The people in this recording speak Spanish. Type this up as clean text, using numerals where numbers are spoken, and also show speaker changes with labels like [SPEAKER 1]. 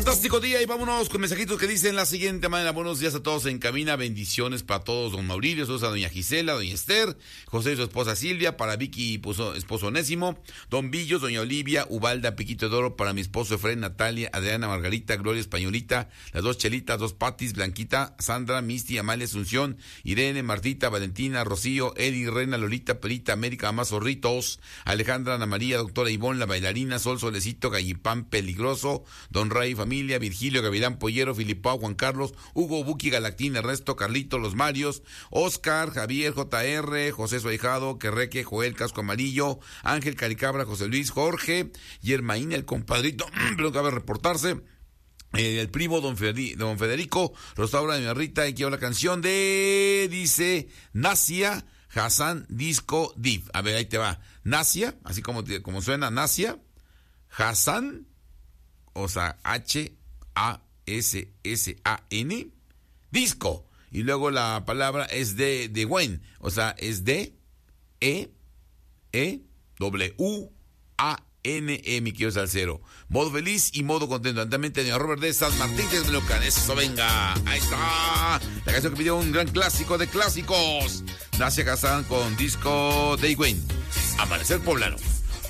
[SPEAKER 1] Fantástico día y vámonos con mensajitos que dicen la siguiente manera. Buenos días a todos en cabina, bendiciones para todos, don Maurilio, saludos a doña Gisela, doña Esther, José y su esposa Silvia, para Vicky y esposo Onésimo, don Villos, doña Olivia, Ubalda, Piquito de Oro, para mi esposo Efraín, Natalia, Adriana, Margarita, Gloria Españolita, las dos Chelitas, dos Patis, Blanquita, Sandra, Misty, Amalia, Asunción, Irene, Martita, Valentina, Rocío, Eddie, Reina, Lolita, Perita, América, Mamá Zorritos, Alejandra, Ana María, doctora Ivonne, la bailarina, Sol Solecito, Gallipán Peligroso, don Ray, familia, Virgilio, Gavilán Pollero, Filipao, Juan Carlos, Hugo, Buki, Galactín, Ernesto, Carlito, los Marios, Oscar, Javier, JR, José su ahijado, Querreque, Joel, Casco Amarillo, Ángel, Caricabra, José Luis, Jorge, Yermaín, el compadrito, pero cabe reportarse. El primo don Federico, Rosaura de mi Rita, y quiero la canción de, dice, Nasia, Hassan, Disco, Div. A ver, ahí te va. Nasia, así como suena, Nasia, Hassan, o sea, Hassan, disco. Y luego la palabra es de Wayne, o sea, es de W-A-N-E, mi querido salsero. Modo feliz y modo contento. Antamente de Robert de San Martín de Melocan. Eso, venga. Ahí está. La canción que pidió un gran clásico de clásicos. Nacia Hassan con disco de Wayne. Amanecer Poblano.